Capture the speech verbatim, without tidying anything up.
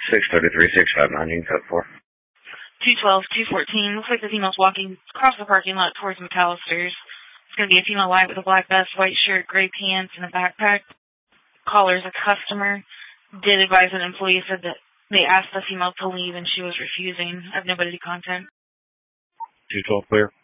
six thirty-three, six five nine, you can code four. two twelve, two fourteen. Looks like the female's walking across the parking lot towards McAllister's. It's going to be a female white with a black vest, white shirt, gray pants, and a backpack. Caller's a customer. Did advise an employee said that they asked the female to leave and she was refusing. I have nobody to contact. two twelve clear.